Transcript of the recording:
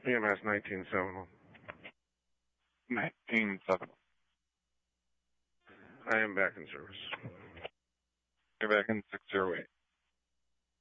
EMS 1971. 1971. I am back in service. You're back in 608.